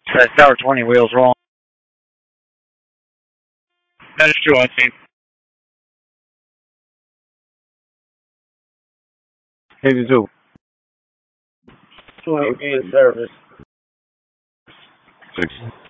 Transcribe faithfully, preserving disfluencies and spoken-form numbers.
That Tower twenty wheel's wrong. That's true, I think. fifty-two. twenty in service. Six.